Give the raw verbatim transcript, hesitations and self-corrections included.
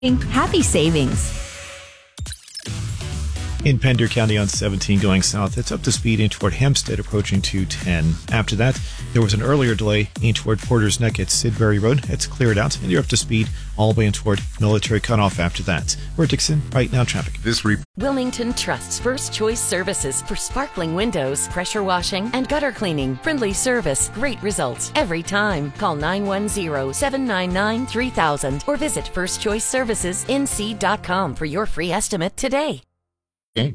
Happy savings. In Pender County on seventeen going south, it's up to speed in toward Hempstead approaching two ten. After that, there was an earlier delay in toward Porter's Neck at Sidbury Road. It's cleared out and you're up to speed all the way in toward Military Cutoff after that. We're Dixon, right now traffic. This re- Wilmington trusts First Choice Services for sparkling windows, pressure washing, and gutter cleaning. Friendly service, great results every time. Call nine one zero, seven nine nine, three thousand or visit first choice services n c dot com for your free estimate today.